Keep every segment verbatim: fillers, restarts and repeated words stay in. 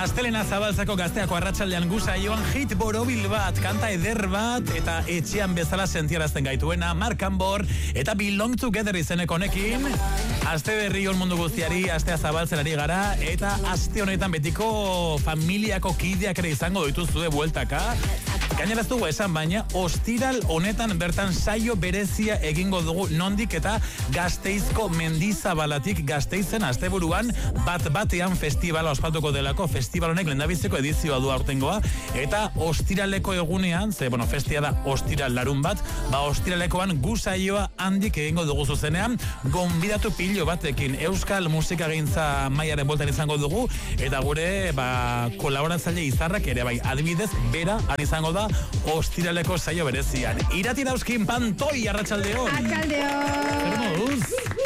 Astelena Zabaltzako Gazteako arratsaldean gusaioan hit borobil bat, kanta eder bat, eta etxean bezala sentiarazten gaituena, Mark Ambor, eta Belong Together izeneko honekin. Aste berri on mundu guztiari, astea zabaltzen ari gara, eta aste honetan betiko familiako kideak ere izango dituzue bueltaka. Gaineraz dugu esan, baina ostiral honetan bertan saio berezia egingo dugu nondik eta Gasteizko Mendizabalatik Gasteizen asteburuan bat batean festivala ospatuko delako. Festival honek lehendabiziko edizioa du aurtengoa, eta ostiraleko egunean, ze, bueno, festia da ostiral larun bat, ba ostiralekoan gusaioa handik egingo dugu zuzenean, gonbidatu pilo batekin euskal musikagintza mailaren boltan izango dugu, eta gure, ba, kolaboratzaile izarrak ere bai, adibidez, bera, han izango da, ostiraleko saio berezian. Irati dauzkin Pantoi, arratsaldeon. Arratsaldeon.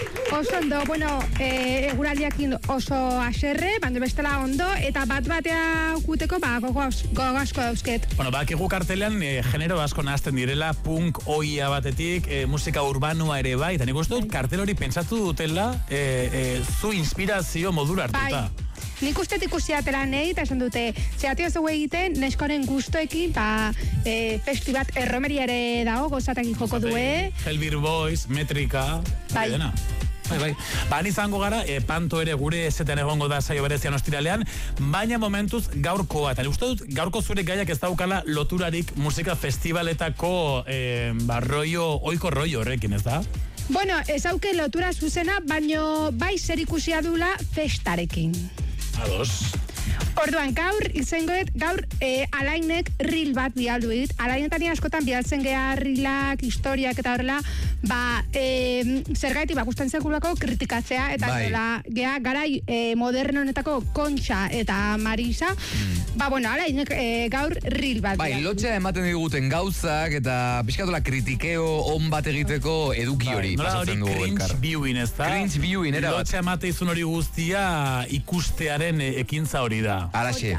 Oso ondo, bueno, eh, eguraldiakin oso aserre, bando bestela ondo, eta bat batea guteko, ba, gogo asko dauzket. Bueno, ba, kigu kartelean, eh, genero asko nahazten direla, punk oia batetik, eh, musika urbanua ere bai, eta nik uste dut kartel hori pentsatu dutela, eh, eh, zu inspirazio modura hartuta. Bai. Nik uste ikusi atela nahi, eta esan dute, zehatio zeu egiten, neskoren gustoekin, ba, e, festi bat erromeriare dago, gozatak joko due. Hellbeer Boys, Metrika, bai. Dena. Bai, bai. Ba, izango gara, e, Panto ere gure ezetan egongo da saio berezian ostiralean, baina momentuz gaurkoa. Eta uste dut, gaurko zure gaiak ez daukala loturarik musika festivaletako e, ba, rollo, oiko rollo horrekin, ez da? Bueno, ez auke lotura zuzena, baino bai zer ikusia dula festarekin. Ados. Orduan, gaur, izangoet, gaur e, alainek reel bat bialdu dit. Alainetan askotan bialtzen geha reelak, historiak eta horrela, ba, e, zergaiti, ba, gustan zekulako kritikatzea, eta bai. Zola, geha, garai e, modern honetako Kontxa eta Marisa, mm. ba, bueno, alainek e, gaur reel bat bai, bialdu. lotxea ematen diguten gauzak, eta pixkatola kritikeo on bat egiteko eduki hori bai, pasatzen dugu cringe elkar. viewing, ez da? Cringe viewing, era bat. Lotxea emate izun hori guztia ikustearen e, ekintza hori da. Alaxe.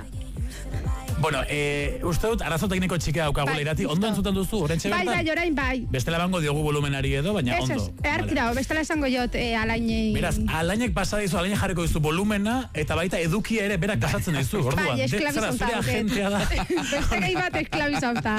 Bueno, eh, uste dut, arazo tekniko txikea daukagula Bai, irati. justo. Ondo entzuten duzu, orentxe Bai, bertan? bai, orain bai. Bestela bango diogu volumenari edo, baina Ez, ondo. ez, earkira, bestela esango jot e, alainei. Beraz, alainek pasa dizu, alainek jarriko dizu volumena, eta baita edukia ere berak pasatzen dizu, orduan. Bai, De- zera, esklabizauta. zure agentea da. Beste gai bat esklabizauta.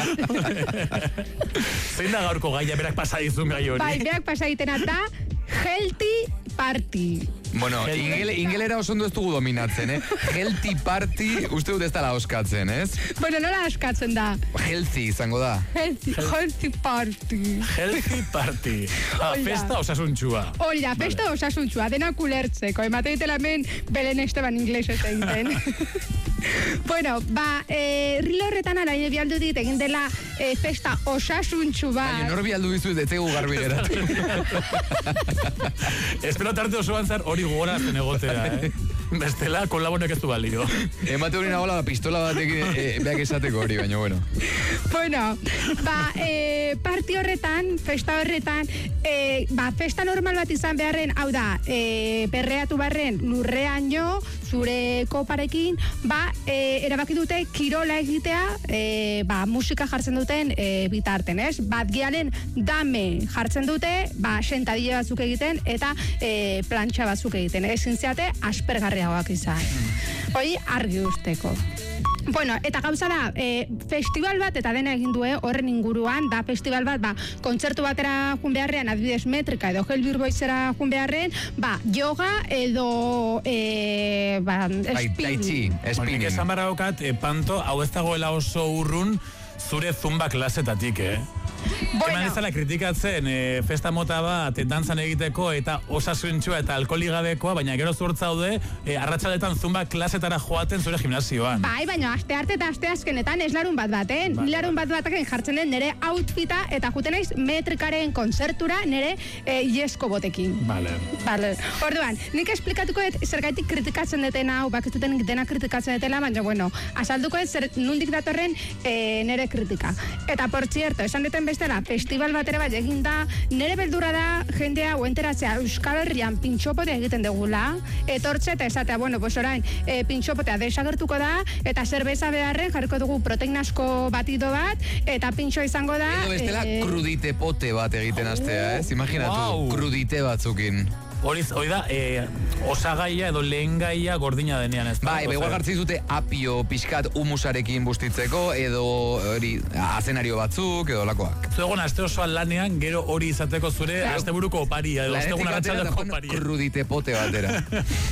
Zein da gaurko gaia berak pasa dizun gai hori? Bai, berak pasa egiten eta healthy party. Bueno, ingele, ingelera oso ondo ez dugu dominatzen, eh? Healthy party, uste dut ez dala oskatzen, ez? Bueno, nola askatzen da? Healthy izango da. Healthy, healthy party. Healthy party. Ah, Oida. festa osasuntxua. Oila, festa vale. Osasuntxua, denak ulertzeko. Emate ditela hemen Belen Esteban inglesez egiten. Bueno, ba, e, rilo horretan alain bialdu dit egin dela e, festa osasuntxu bat. Baina nor bialdu dizu ez etzegu garbi geratu. Espero tarte osoan zer hori gogoratzen egotea, eh? Bestela, kolabonek ez du balio. Emate hori nagola pistola batekin e, beak esateko hori, baina bueno. Bueno, ba, e, parti horretan, festa horretan, e, ba, festa normal bat izan beharren, hau da, e, perreatu barren lurrean jo, zure koparekin, ba, e, erabaki dute kirola egitea, e, ba, musika jartzen duten e, bitarten, ez? Bat gialen dame jartzen dute, ba, sentadilla batzuk egiten, eta e, plantxa batzuk egiten, ezin zeate aspergarriagoak izan. Hoi argi usteko. Bueno, eta gauza da, e, festival bat, eta dena egin du, horren inguruan, da festival bat, ba, kontzertu batera jun beharrean, adibidez Metrika edo Hellbeer Boysera jun beharrean, ba, yoga edo, e, ba, Bai, tai chi, Honik spinning. esan barra daukat, eh, Panto, hau ez dagoela oso urrun zure zumba klasetatik, eh? Bueno. Eman ezala kritikatzen e, festa mota bat e, dantzan egiteko eta osasuntxua eta alkoholi gabekoa, baina gero zuertzaude e, arratsaletan zumba klasetara joaten zure gimnasioan. Bai, baina aste arte eta aste azkenetan ez larun bat baten. Bai. Larun bat bataken jartzen den nire outfita eta juten naiz Metrikaren kontzertura nire e, iesko botekin. Vale. Vale. Orduan, nik esplikatuko dut zergaitik kritikatzen detena, hau bakizuten dena kritikatzen detela, baina bueno, azalduko dut zer nundik datorren e, nire kritika. Eta por cierto, esan duten bestela, festival batera bat egin da, nire beldurra da jendea oenteratzea Euskal Herrian pintxopotea egiten degula, etortze eta esatea, bueno, pues orain, e, pintxopotea desagertuko da, eta zerbeza beharren jarriko dugu proteinasko batido bat, eta pintxo izango da... Edo bestela e, krudite pote bat egiten hastea, ez? Imaginatu, Wow. krudite batzukin. hori da, e, osagaia edo lehengaia gordina denean, ez da? Bai, igual gartzi dute apio pixkat humusarekin bustitzeko, edo hori azenario batzuk, edo lakoak. Zuegon, aste osoan lanean, gero hori izateko zure asteburuko oparia, edo astegun arratsaldeko oparia. Krudite pote batera.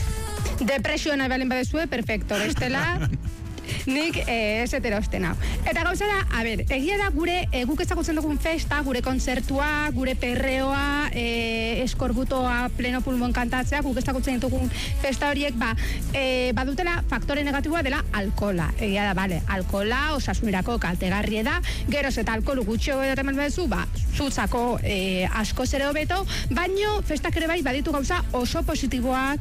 Depresioa nahi balen badezue, perfecto, bestela... Nik eh, ez eterosten hau. Eta gauza da, a ber, egia da gure, e, guk ezagutzen dugun festa, gure kontzertua, gure perreoa, e, eskorbutoa, pleno pulmon kantatzea, guk ezagutzen dugun festa horiek, ba, e, badutela faktore negatiboa dela alkola. Egia da, bale, alkola, osasunerako kaltegarrie da, geroz eta alkolu gutxo edaten bezu, ba, zutzako e, asko zere hobeto, baino festak ere bai baditu gauza oso positiboak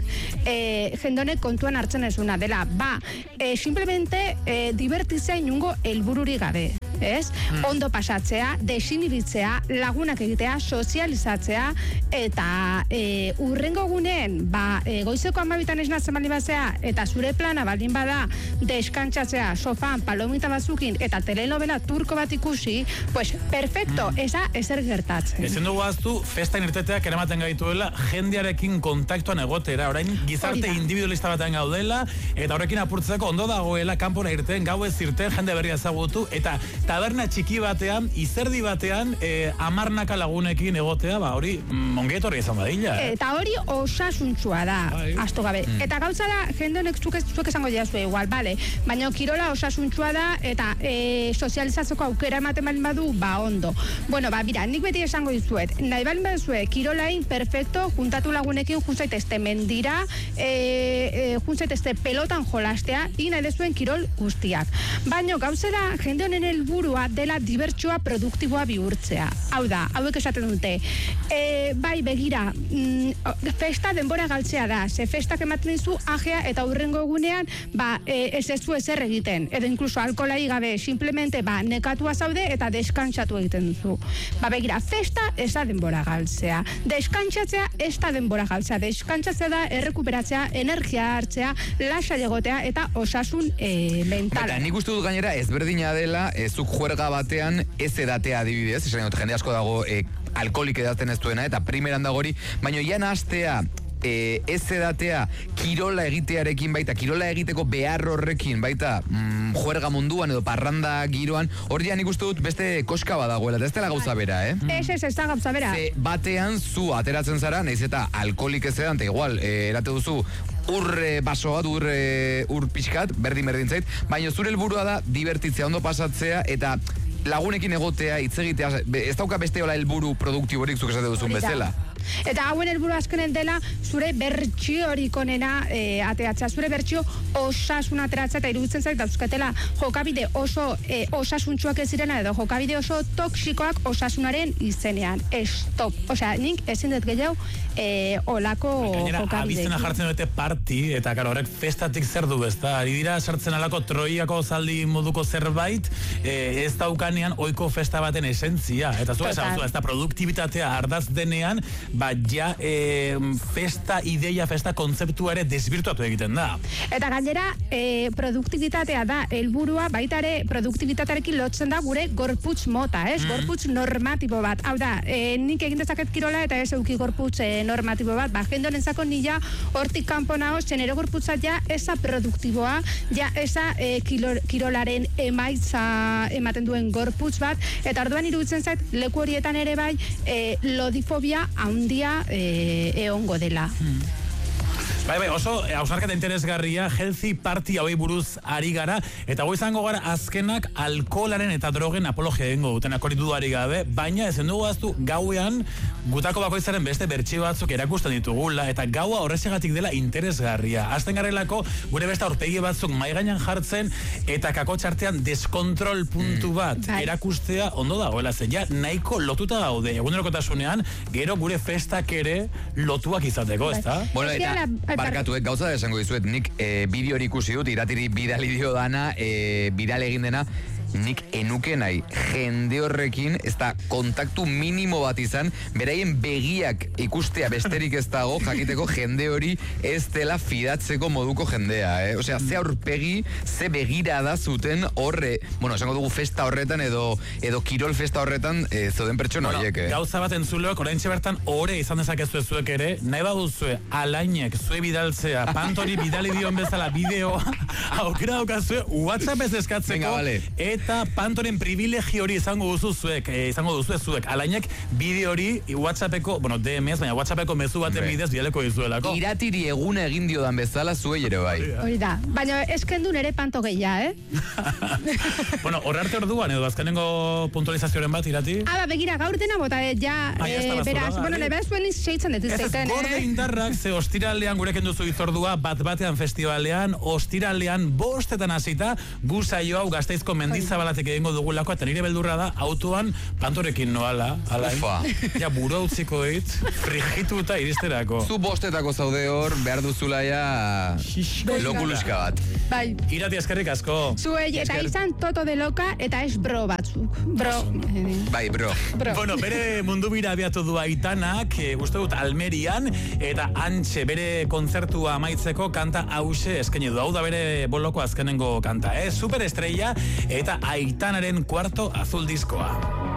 e, jendonek kontuan hartzen ezuna dela. Ba, e, simplemente E, divertizea inungo helbururi gabe, ez? Mm. Ondo pasatzea, desinibitzea, lagunak egitea, sozializatzea, eta e, urrengo gunen, ba, e, goizeko amabitan esnatzen baldin bazea, eta zure plana baldin bada deskantzatzea, sofan, palomita bazukin, eta telenovela turko bat ikusi, pues, perfecto, mm. esa ezer gertatzen. Ezen dugu aztu, festain irteteak eramaten gaituela, jendearekin kontaktuan egotera, orain gizarte individualista batean gaudela, eta horrekin apurtzeko ondo dagoela, kanpora irten, gau ez irten, jende berria ezagutu, eta taberna txiki batean, izerdi batean, e, amarnaka lagunekin egotea, ba, hori, mm, ongetorri izan badila. Eh? Eta hori osasuntsua da, astu gabe. Mm. Eta gauza da, jende honek zuek, zuek esango diazue igual, bale, baina kirola osasuntsua da, eta e, sozializatzeko aukera ematen balin badu, ba, ondo. Bueno, ba, bira, nik beti esango dizuet, nahi balin baduzue, kirolain, perfecto, juntatu lagunekin, junzaitezte mendira, e, e, junzaitezte pelotan jolastea, ina dezuen kirol guztiak. Baina gauze da, jende honen helburua dela dibertsioa produktiboa bihurtzea. Hau da, hauek esaten dute. E, bai, begira, mm, festa denbora galtzea da. Ze festak ematen dizu, ajea eta hurrengo egunean, ba, e, ez ez du ezer egiten. Edo inkluso alkolai gabe, simplemente, ba, nekatua zaude eta deskantsatu egiten duzu. Ba, begira, festa ez da denbora galtzea. Deskantsatzea ez da denbora galtzea. Deskantsatzea da errekuperatzea, energia hartzea, lasa egotea eta osasun e, mentala. Eta nik uste dut gainera ezberdina dela, e, zuk juerga batean ez edatea adibidez, esan dut, jende asko dago e, alkoholik edaten ez duena, eta primeran dago hori, baina ian astea, E, ez edatea kirola egitearekin baita, kirola egiteko behar horrekin baita, mm, juerga munduan edo parranda giroan, hori nik uste dut beste koska badagoela, ez dela gauza bera, eh? Ez, ez, ez da gauza bera. Ze batean zu ateratzen zara, nahiz eta alkoholik ez edan, eta igual, e, erate duzu, ur e, baso bat, ur, e, ur pixkat, berdin berdin zait, baina zure helburua da divertitzea, ondo pasatzea, eta lagunekin egotea, hitz egitea, ez dauka beste hola helburu produktiborik zuk esate duzun bezala. Eta hauen helburu azkenen dela zure bertsio horik onena e, ateatzea, zure bertsio osasun ateratzea, eta iruditzen zait dauzkatela jokabide oso e, osasuntxuak ez direna, edo jokabide oso toksikoak osasunaren izenean. Stop. Osea, nik ezin dut gehiago e, olako jokabide. Abizena jartzen dute party, eta karo, horrek festatik zer du, ez da? Ari dira sartzen alako troiako zaldi moduko zerbait, e, ez daukanean oiko festa baten esentzia. Eta zu esan, ez da produktibitatea ardaz denean, ba, ja, e, festa ideia, festa kontzeptua ere desbirtuatu egiten da. Eta gainera, e, produktibitatea da helburua, baita ere produktibitatearekin lotzen da gure gorputz mota, ez? Mm. Gorputz normatibo bat. Hau da, e, nik egin dezaket kirola eta ez euki gorputz e, normatibo bat. Ba, jende honentzako nila hortik kanpo nago, zenero gorputza ja eza produktiboa, ja eza e, kilo, kirolaren emaitza ematen duen gorputz bat, eta orduan iruditzen zait, leku horietan ere bai, e, lodifobia handia e, eongo dela. Hmm. Bai, bai, oso hausnarketa interesgarria, healthy party hauei buruz ari gara, eta goi izango gara azkenak alkoholaren eta drogen apologia egingo dutenak hori dudarik gabe, baina ezen dugu aztu gauean gutako bakoitzaren beste bertsio batzuk erakusten ditugula, eta gaua horrezegatik dela interesgarria. Azten garelako gure beste aurpegi batzuk mai gainean jartzen, eta kakotxartean deskontrol puntu bat mm. erakustea ondo dagoela, zen ja nahiko lotuta gaude, egunerokotasunean, gero gure festak ere lotuak izateko, ez da? Bueno, eta barkatuek, gauza da esango dizuet, nik e, bideo ikusi dut, iratiri bidali dio dana, e, bidale egin dena, nik enuke nahi jende horrekin, ez da kontaktu minimo bat izan, beraien begiak ikustea besterik ez dago, jakiteko jende hori ez dela fidatzeko moduko jendea, eh? Osea, ze aurpegi, ze begira da zuten horre, bueno, esango dugu festa horretan edo edo kirol festa horretan e, zoden pertsona bueno, horiek, eh? Gauza bat entzuleok, oraintxe bertan ore izan dezakezue zuek ere, nahi baduzue alainek zue bidaltzea, Pantori bidali dion bezala bideoa, aukera daukazue WhatsApp ez eskatzeko, Venga, vale. eta Pantoren privilegi hori izango duzu zuek, eh, izango duzu zuek, alainek bideo hori WhatsAppeko, bueno, D M S, baina WhatsAppeko mezu baten Be. bidez bidaleko dizuelako. Iratiri eguna egin diodan bezala zuei ere bai. Hori da, baina eskendu nere panto gehia, eh? Bueno, horrarte orduan edo azkenengo puntualizazioaren bat irati? Ah, ba, begira, gaur dena bota, eh, ja, Ah, ja, eh, estabas beraz, sola, bueno, bai. nebez buen izseitzen dut Ez ez, izaten, gorde eh? indarrak, ze ostiralean gurekin duzu itzordua, bat batean festivalean, ostiralean bostetan hasita, gu saio hau Gasteizko mendizabalatek egingo dugulako, eta nire beldurra da, autoan Pantorekin noala, alain. Ufa. Ja, buro utziko dit, frigituta iristerako. Zu bostetako zaude hor, behar duzula ja lokuluska bat. Bai. Irati eskerrik asko. Zuei, eta Esker. izan toto de loka, eta ez bro batzuk. Bro. eh, Bai, bro. Bro. Bueno, bere mundu bira abiatu du Aitanak, e, uste dut Almerian, eta antxe bere kontzertua amaitzeko kanta hause eskaini du. Hau da bere boloko azkenengo kanta, eh? Superestrella eta Aitanaren kuarto azul diskoa.